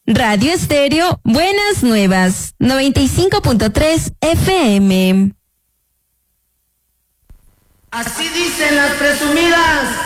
Radio Estéreo Buenas Nuevas, 95.3 FM. Así dicen las presumidas.